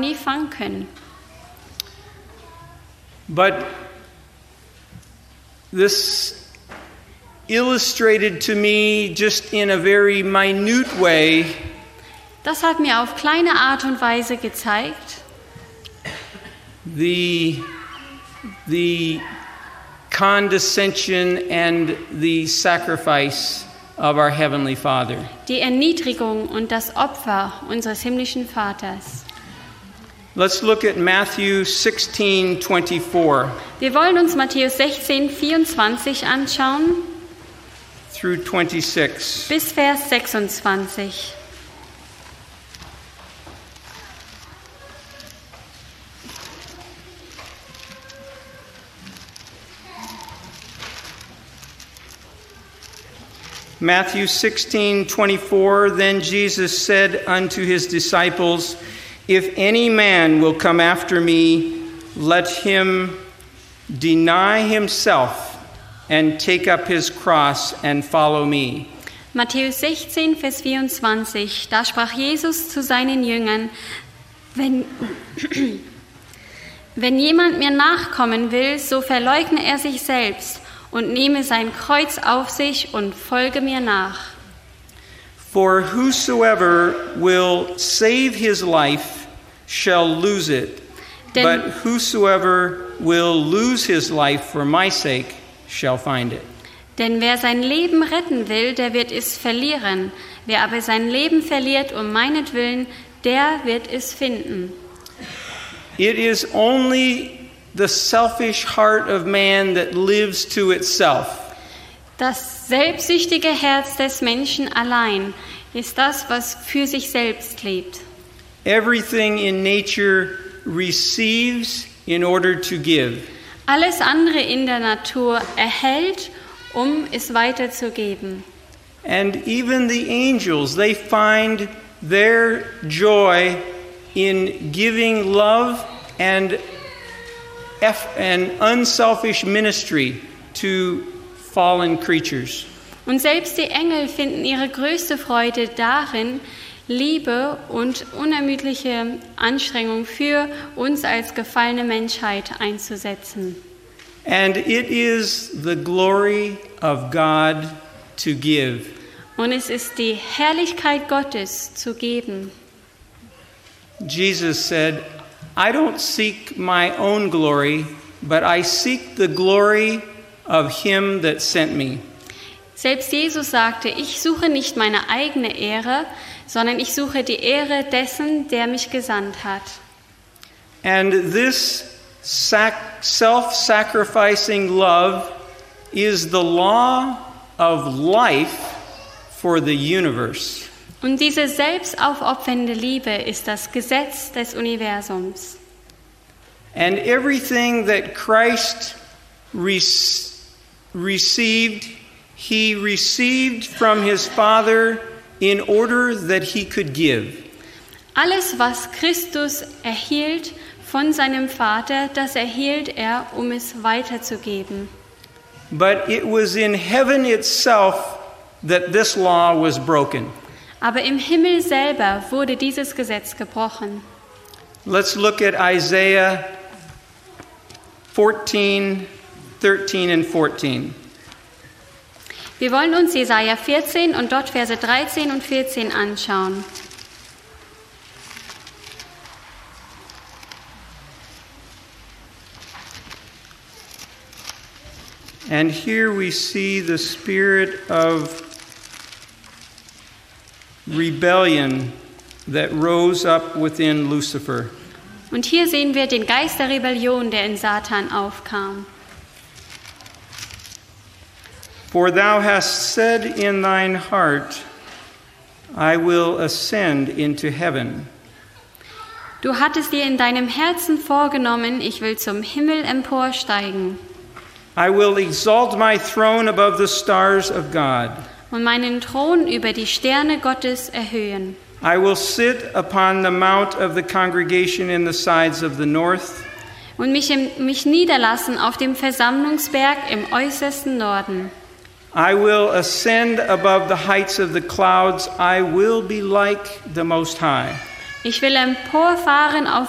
nie fangen können. But this illustrated to me just in a very minute way Das hat mir auf kleine Art und Weise gezeigt, the condescension and the sacrifice of our Heavenly Father. die Erniedrigung und das Opfer unseres himmlischen Vaters. Let's look at Matthew 16:24 Wir wollen uns Matthäus 16, 24 anschauen through 26. bis Vers 26. Matthew 16:24, then Jesus said unto his disciples, if any man will come after me, let him deny himself and take up his cross and follow me. Matthäus 16, Vers 24. Da sprach Jesus zu seinen Jüngern, wenn jemand mir nachkommen will, so verleugne er sich selbst und nehme sein Kreuz auf sich und folge mir nach. For whosoever will save his life shall lose it, Denn- but whosoever will lose his life for my sake shall find it. Denn wer sein Leben retten will, der wird es verlieren. Wer aber sein Leben verliert um meinetwillen, der wird es finden. It is only the selfish heart of man that lives to itself. Das selbstsüchtige Herz des Menschen allein ist das, was für sich selbst lebt. Everything in nature receives in order to give. Alles andere in der Natur erhält, um es weiterzugeben. And even the angels, they find their joy in giving love and unselfish ministry to fallen creatures. Und selbst die Engel finden ihre größte Freude darin, Liebe und unermüdliche Anstrengung für uns als gefallene Menschheit einzusetzen. And it is the glory of God to give. Und es ist die Herrlichkeit Gottes zu geben. Jesus said, I don't seek my own glory, but I seek the glory of him that sent me. Selbst Jesus sagte, ich suche nicht meine eigene Ehre, sondern ich suche die Ehre dessen, der mich gesandt hat. And this self-sacrificing love is the law of life for the universe. Und diese selbstaufopfernde Liebe ist das Gesetz des Universums. And everything that Christ received, he received from his Father in order that he could give. Alles, was Christus erhielt von seinem Vater, das erhielt er, um es weiterzugeben. But it was in heaven itself that this law was broken. Aber im Himmel selber wurde dieses Gesetz gebrochen. Let's look at Isaiah 14, 13 and 14. Wir wollen uns Jesaja 14 und dort Verse 13 und 14 anschauen. And here we see the spirit of rebellion that rose up within Lucifer. Und hier sehen wir den Geist der Rebellion, der in Satan aufkam. For thou hast said in thine heart, I will ascend into heaven. Du hattest dir in deinem Herzen vorgenommen, ich will zum Himmel emporsteigen I will exalt my throne above the stars of God. und meinen Thron über die Sterne Gottes erhöhen. I will sit upon the mount of the congregation in the sides of the north. Und mich niederlassen auf dem Versammlungsberg im äußersten Norden. I will ascend above the heights of the clouds. I will be like the Most High. Ich will emporfahren auf